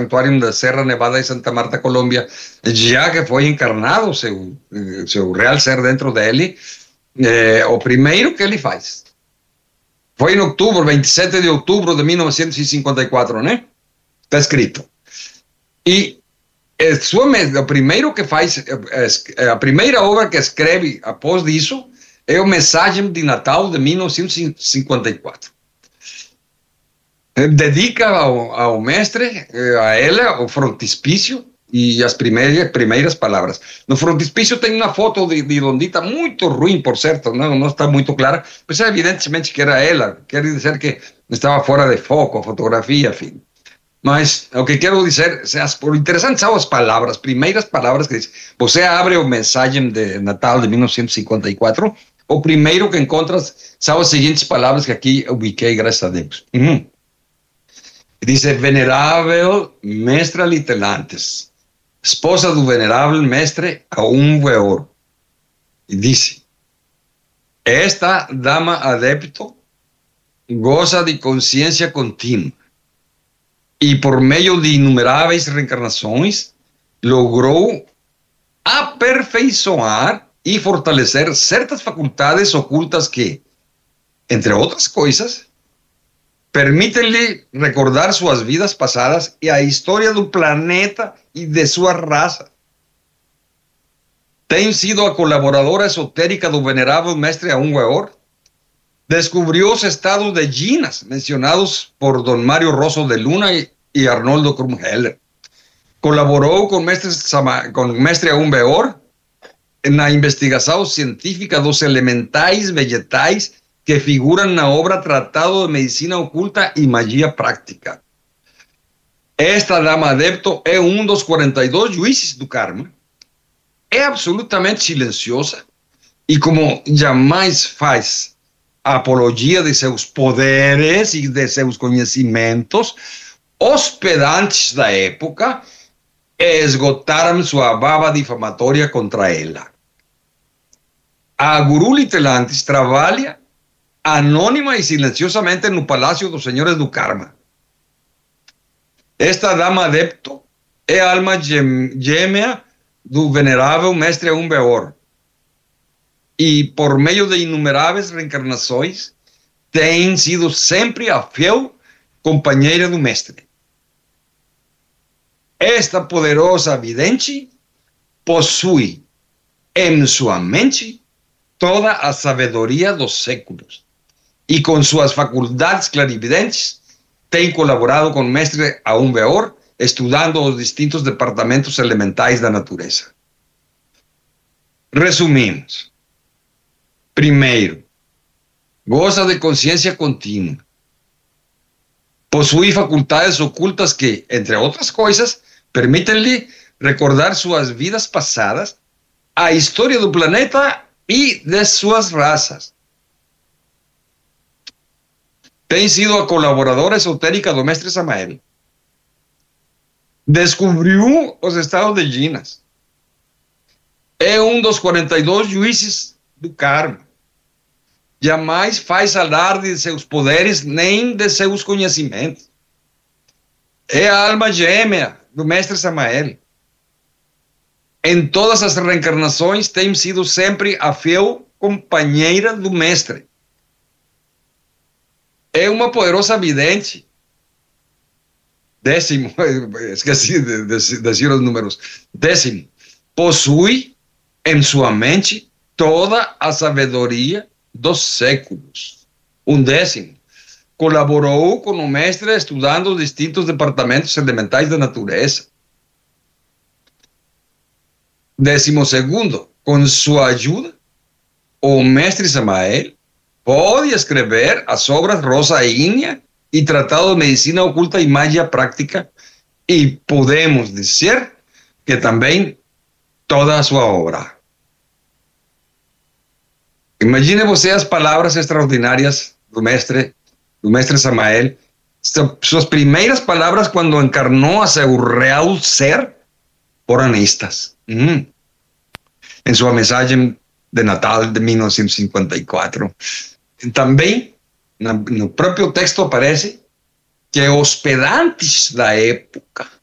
Santuário da Serra Nevada de Santa Marta, Colômbia, já que foi encarnado seu real ser dentro dele, o primeiro que ele faz foi em outubro, 27 de outubro de 1954, né? Está escrito. E o primeiro que faz, a primeira obra que escreve após isso é o Mensagem de Natal de 1954. Dedica ao mestre, a ela, o frontispício e as primeiras palavras. No frontispício tem uma foto de Dondita muito ruim, por certo, não está muito clara, mas evidentemente que era ela, quer dizer que estava fora de foco, a fotografia, enfim. Mas o que quero dizer, o interessante são as palavras, primeiras palavras que diz. Você abre o Mensagem de Natal de 1954, o primeiro que encontras são as seguintes palavras que aqui ubiquei, graças a Deus. Diz: Venerável Mestra Litelantes, esposa do venerável mestre Aún Weor. E diz: esta dama adepto goza de consciência contínua e por meio de inumeráveis reencarnações logrou aperfeiçoar e fortalecer certas faculdades ocultas que, entre outras coisas, permitem-lhe recordar suas vidas passadas e a história do planeta e de sua raça. Tem sido a colaboradora esotérica do venerável mestre Aún Weor. Descubriu os estados de Ginas, mencionados por Don Mário Rosso de Luna e Arnoldo Krumheller. Colaborou com mestre Aún Weor na investigação científica dos elementais vegetais que figuram na obra Tratado de Medicina Oculta e Magia Prática. Esta dama adepto é um dos 42 juízes do karma. É absolutamente silenciosa e, como jamais faz a apologia de seus poderes e de seus conhecimentos, os pedantes da época esgotaram sua baba difamatória contra ela. A Guru Litelantes trabalha anônima e silenciosamente no Palácio dos Senhores do Karma. Esta dama adepto é a alma gêmea do venerável mestre Aún Weor e, por meio de inumeráveis reencarnações, tem sido sempre a fiel companheira do mestre. Esta poderosa vidente possui em sua mente toda a sabedoria dos séculos e, com suas faculdades clarividentes, tem colaborado com o mestre Aún Weor, estudando os distintos departamentos elementais da natureza. Resumimos. Primeiro, goza de consciência contínua. Possui faculdades ocultas que, entre outras coisas, permitem-lhe recordar suas vidas passadas, a história do planeta e de suas raças. Tem sido a colaboradora esotérica do mestre Samael. Descobriu os estados de Ginas. É um dos 42 juízes do karma. Jamais faz alarde de seus poderes nem de seus conhecimentos. É a alma gêmea do mestre Samael. Em todas as reencarnações tem sido sempre a fiel companheira do mestre. É uma poderosa vidente. Décimo, esqueci de dizer os números. Décimo, possui em sua mente toda a sabedoria dos séculos. Décimo, colaborou com o mestre estudando os distintos departamentos elementais da natureza. 12º, com sua ajuda, o mestre Samael pode escrever as obras Rosa Ígnea e Tratado de Medicina Oculta e Magia Prática, e podemos dizer que também toda a sua obra. Imagine você as palavras extraordinárias do mestre Samael, suas primeiras palavras quando encarnou a seu real ser, foram estas. Em sua mensagem de Natal de 1954. Também, no próprio texto aparece que os pedantes da época